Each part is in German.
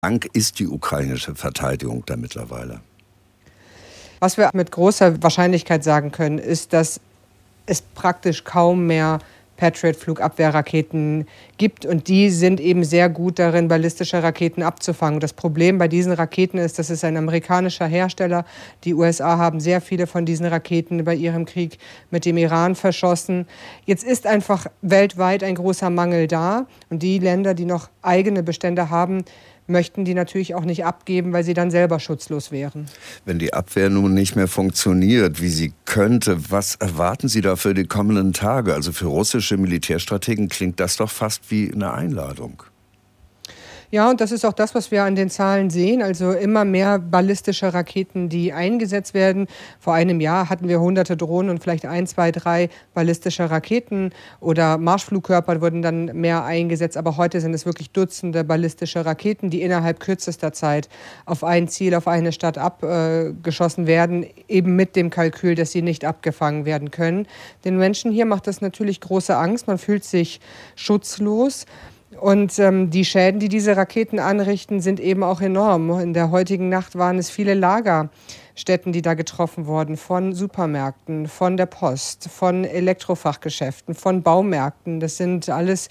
Lang ist die ukrainische Verteidigung da mittlerweile? Was wir mit großer Wahrscheinlichkeit sagen können, ist, dass es praktisch kaum mehr Patriot-Flugabwehrraketen gibt. Und die sind eben sehr gut darin, ballistische Raketen abzufangen. Das Problem bei diesen Raketen ist, das ist ein amerikanischer Hersteller. Die USA haben sehr viele von diesen Raketen bei ihrem Krieg mit dem Iran verschossen. Jetzt ist einfach weltweit ein großer Mangel da. Und die Länder, die noch eigene Bestände haben, möchten die natürlich auch nicht abgeben, weil sie dann selber schutzlos wären. Wenn die Abwehr nun nicht mehr funktioniert, wie sie könnte, was erwarten Sie da für die kommenden Tage? Also für russische Militärstrategen klingt das doch fast wie eine Einladung. Ja, und das ist auch das, was wir an den Zahlen sehen. Also immer mehr ballistische Raketen, die eingesetzt werden. Vor einem Jahr hatten wir hunderte Drohnen und vielleicht 1, 2, 3 ballistische Raketen oder Marschflugkörper wurden dann mehr eingesetzt. Aber heute sind es wirklich Dutzende ballistische Raketen, die innerhalb kürzester Zeit auf ein Ziel, auf eine Stadt abgeschossen werden, eben mit dem Kalkül, dass sie nicht abgefangen werden können. Den Menschen hier macht das natürlich große Angst. Man fühlt sich schutzlos. Und die Schäden, die diese Raketen anrichten, sind eben auch enorm. In der heutigen Nacht waren es viele Lagerstätten, die da getroffen wurden, von Supermärkten, von der Post, von Elektrofachgeschäften, von Baumärkten. Das sind alles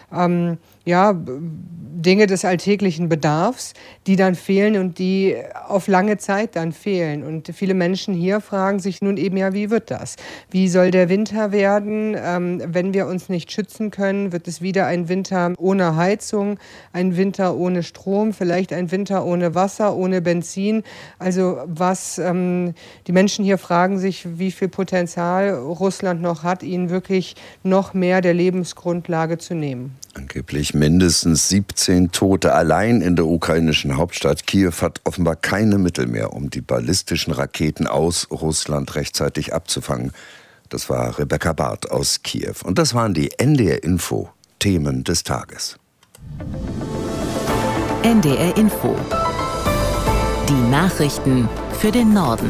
Dinge des alltäglichen Bedarfs, die dann fehlen und die auf lange Zeit dann fehlen. Und viele Menschen hier fragen sich nun eben, ja, wie wird das? Wie soll der Winter werden? Wenn wir uns nicht schützen können, wird es wieder ein Winter ohne Heizung, ein Winter ohne Strom, vielleicht ein Winter ohne Wasser, ohne Benzin. Also die Menschen hier fragen sich, wie viel Potenzial Russland noch hat, ihnen wirklich noch mehr der Lebensgrundlage zu nehmen. Angeblich mindestens 17 Tote allein in der ukrainischen Hauptstadt. Kiew hat offenbar keine Mittel mehr, um die ballistischen Raketen aus Russland rechtzeitig abzufangen. Das war Rebecca Barth aus Kiew. Und das waren die NDR Info Themen des Tages. NDR Info. Die Nachrichten für den Norden.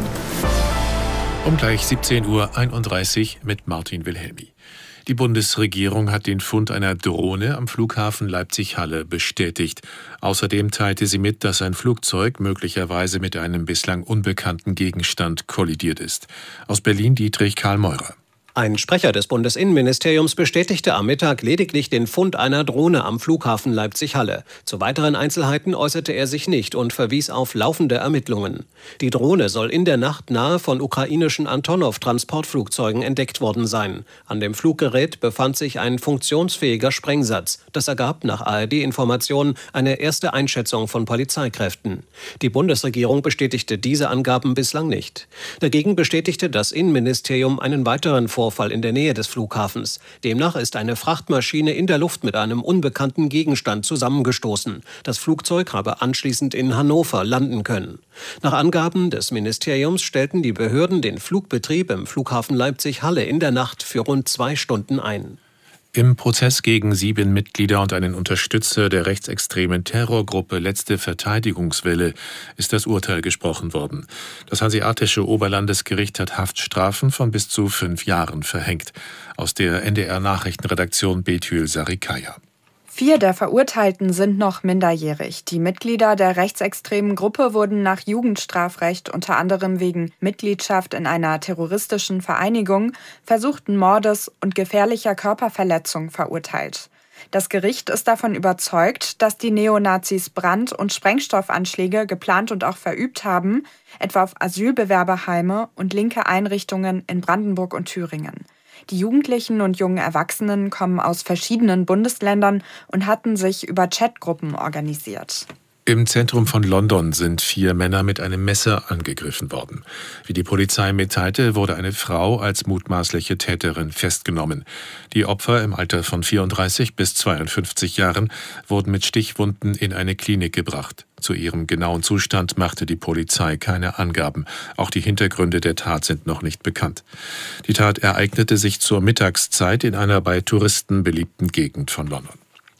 Um gleich 17:31 Uhr mit Martin Wilhelmi. Die Bundesregierung hat den Fund einer Drohne am Flughafen Leipzig-Halle bestätigt. Außerdem teilte sie mit, dass ein Flugzeug möglicherweise mit einem bislang unbekannten Gegenstand kollidiert ist. Aus Berlin Dietrich Karl Meurer. Ein Sprecher des Bundesinnenministeriums bestätigte am Mittag lediglich den Fund einer Drohne am Flughafen Leipzig-Halle. Zu weiteren Einzelheiten äußerte er sich nicht und verwies auf laufende Ermittlungen. Die Drohne soll in der Nacht nahe von ukrainischen Antonov-Transportflugzeugen entdeckt worden sein. An dem Fluggerät befand sich ein funktionsfähiger Sprengsatz. Das ergab nach ARD-Informationen eine erste Einschätzung von Polizeikräften. Die Bundesregierung bestätigte diese Angaben bislang nicht. Dagegen bestätigte das Innenministerium einen weiteren Vorfall in der Nähe des Flughafens. Demnach ist eine Frachtmaschine in der Luft mit einem unbekannten Gegenstand zusammengestoßen. Das Flugzeug habe anschließend in Hannover landen können. Nach Angaben des Ministeriums stellten die Behörden den Flugbetrieb im Flughafen Leipzig-Halle in der Nacht für rund 2 Stunden ein. Im Prozess gegen 7 Mitglieder und einen Unterstützer der rechtsextremen Terrorgruppe Letzte Verteidigungswelle ist das Urteil gesprochen worden. Das Hanseatische Oberlandesgericht hat Haftstrafen von bis zu 5 Jahren verhängt. Aus der NDR-Nachrichtenredaktion Betül Sarikaya. 4 der Verurteilten sind noch minderjährig. Die Mitglieder der rechtsextremen Gruppe wurden nach Jugendstrafrecht unter anderem wegen Mitgliedschaft in einer terroristischen Vereinigung, versuchten Mordes und gefährlicher Körperverletzung verurteilt. Das Gericht ist davon überzeugt, dass die Neonazis Brand- und Sprengstoffanschläge geplant und auch verübt haben, etwa auf Asylbewerberheime und linke Einrichtungen in Brandenburg und Thüringen. Die Jugendlichen und jungen Erwachsenen kommen aus verschiedenen Bundesländern und hatten sich über Chatgruppen organisiert. Im Zentrum von London sind 4 Männer mit einem Messer angegriffen worden. Wie die Polizei mitteilte, wurde eine Frau als mutmaßliche Täterin festgenommen. Die Opfer im Alter von 34 bis 52 Jahren wurden mit Stichwunden in eine Klinik gebracht. Zu ihrem genauen Zustand machte die Polizei keine Angaben. Auch die Hintergründe der Tat sind noch nicht bekannt. Die Tat ereignete sich zur Mittagszeit in einer bei Touristen beliebten Gegend von London.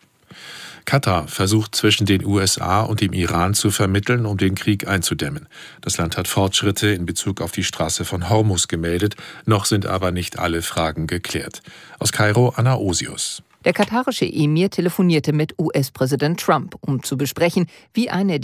Katar versucht zwischen den USA und dem Iran zu vermitteln, um den Krieg einzudämmen. Das Land hat Fortschritte in Bezug auf die Straße von Hormuz gemeldet, noch sind aber nicht alle Fragen geklärt. Aus Kairo Anna Osius. Der katarische Emir telefonierte mit US-Präsident Trump, um zu besprechen, wie eine